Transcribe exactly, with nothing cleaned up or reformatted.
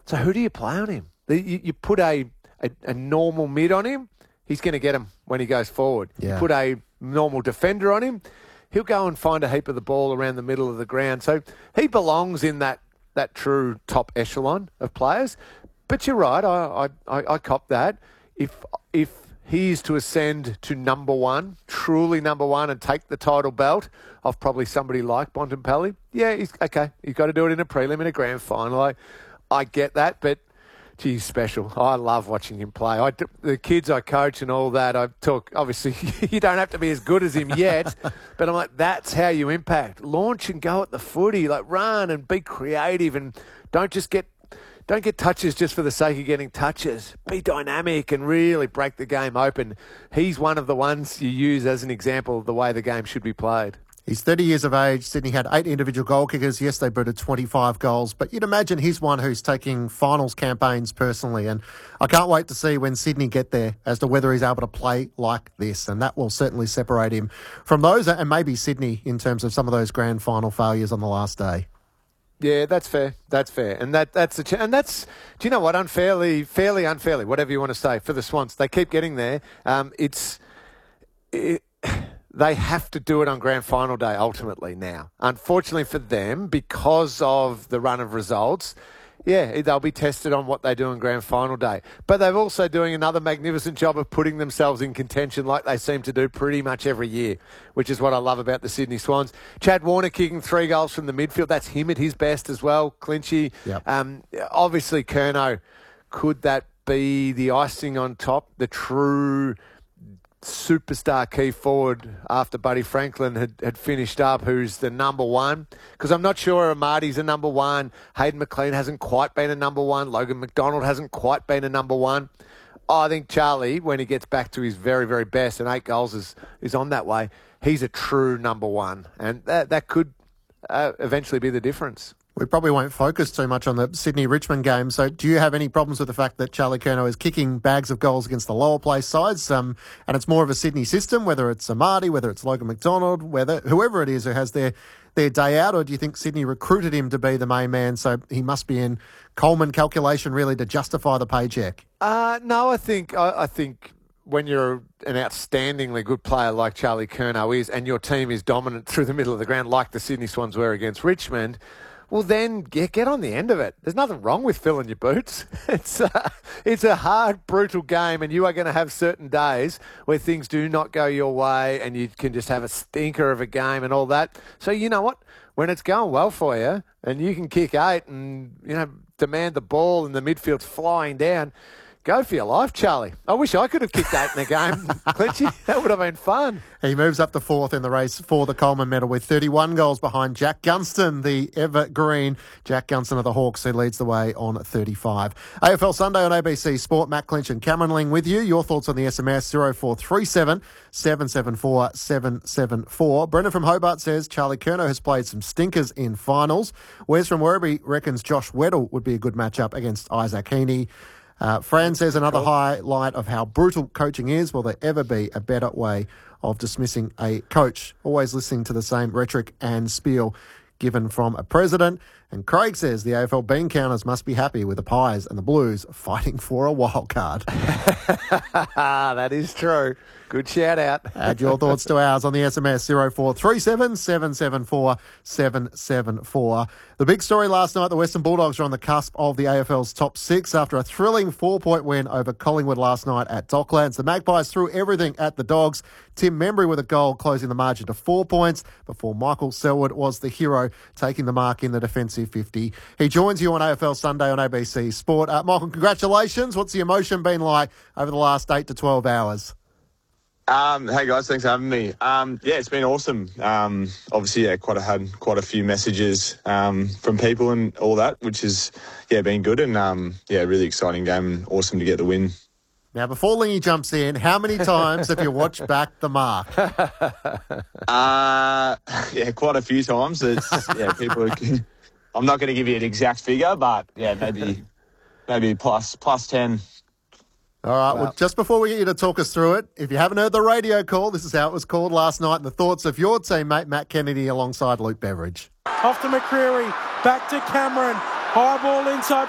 So who do you play on him? You, you put a, a, a normal mid on him, he's going to get him when he goes forward. Yeah. You put a normal defender on him, he'll go and find a heap of the ball around the middle of the ground. So he belongs in that, that true top echelon of players. But you're right, I, I, I cop that. If if he is to ascend to number one, truly number one, and take the title belt of probably somebody like Bontempelli, yeah, he's okay. He's got to do it in a prelim, in a grand final. I, I get that, but geez, special. I love watching him play. I, the kids I coach and all that, I talk, obviously, you don't have to be as good as him yet, but I'm like, that's how you impact. Launch and go at the footy, like run and be creative and don't just get Don't get touches just for the sake of getting touches. Be dynamic and really break the game open. He's one of the ones you use as an example of the way the game should be played. He's thirty years of age. Sydney had eight individual goal kickers. Yes, they booted twenty-five goals, but you'd imagine he's one who's taking finals campaigns personally, and I can't wait to see when Sydney get there as to whether he's able to play like this, and that will certainly separate him from those, and maybe Sydney in terms of some of those grand final failures on the last day. Yeah, that's fair. That's fair, and that that's a ch- and that's. Do you know what? Unfairly, fairly, unfairly, whatever you want to say for the Swans, they keep getting there. Um, it's it, they have to do it on grand final day ultimately now. Unfortunately for them, because of the run of results. Yeah, they'll be tested on what they do on grand final day. But they're also doing another magnificent job of putting themselves in contention like they seem to do pretty much every year, which is what I love about the Sydney Swans. Chad Warner kicking three goals from the midfield. That's him at his best as well. Clinchy. Yep. Um, obviously, Curnow, could that be the icing on top, the true superstar key forward after Buddy Franklin had, had finished up, who's the number one? Because I'm not sure Amati's a number one. Hayden McLean hasn't quite been a number one. Logan McDonald hasn't quite been a number one. I think Charlie, when he gets back to his very, very best, and eight goals is, is on that way, he's a true number one. And that, that could uh, eventually be the difference. We probably won't focus too much on the Sydney-Richmond game. So do you have any problems with the fact that Charlie Curnow is kicking bags of goals against the lower place sides? Um, and it's more of a Sydney system, whether it's Amati, whether it's Logan McDonald, whether whoever it is who has their, their day out, or do you think Sydney recruited him to be the main man, so he must be in Coleman calculation really to justify the paycheck? Uh, no, I think I, I think when you're an outstandingly good player like Charlie Curnow is, and your team is dominant through the middle of the ground like the Sydney Swans were against Richmond, well, then get, get on the end of it. There's nothing wrong with filling your boots. It's a, it's a hard, brutal game, and you are going to have certain days where things do not go your way and you can just have a stinker of a game and all that. So you know what? When it's going well for you and you can kick eight and, you know, demand the ball and the midfield's flying down, go for your life, Charlie. I wish I could have kicked eight in a game, Clinchy. That would have been fun. He moves up to fourth in the race for the Coleman medal with thirty-one goals behind Jack Gunston, the evergreen Jack Gunston of the Hawks, who leads the way on thirty-five. A F L Sunday on A B C Sport. Matt Clinch and Cameron Ling with you. Your thoughts on the S M S zero four three seven, seven seven four, seven seven four. Brendan from Hobart says Charlie Curnow has played some stinkers in finals. Wes from Werribee reckons Josh Weddle would be a good matchup against Isaac Heaney. Uh, Fran says another cool. highlight of how brutal coaching is. Will there ever be a better way of dismissing a coach? Always listening to the same rhetoric and spiel given from a president. And Craig says the A F L bean counters must be happy with the Pies and the Blues fighting for a wild card. That is true. Good shout out. Add your thoughts to ours on the S M S zero four three seven, seven seven four, seven seven four. The big story last night, the Western Bulldogs are on the cusp of the A F L's top six after a thrilling four-point win over Collingwood last night at Docklands. The Magpies threw everything at the Dogs. Tim Membry with a goal closing the margin to four points before Michael Selwood was the hero, taking the mark in the defensive fifty. He joins you on A F L Sunday on A B C Sport. Uh, Michael, congratulations. What's the emotion been like over the last eight to twelve hours? Um, hey guys, thanks for having me. Um, yeah, it's been awesome. Um, obviously, yeah, quite a, had quite a few messages um, from people and all that, which has yeah been good and um, yeah, really exciting game and awesome to get the win. Now, before Lingy jumps in, how many times have you watched back the mark? Uh, yeah, quite a few times. It's, yeah, people. Are, I'm not going to give you an exact figure, but yeah, maybe maybe plus plus ten. All right, Wow. well, just before we get you to talk us through it, if you haven't heard the radio call, this is how it was called last night, and the thoughts of your teammate Matt Kennedy alongside Luke Beveridge. Off to McCreary, back to Cameron, high ball inside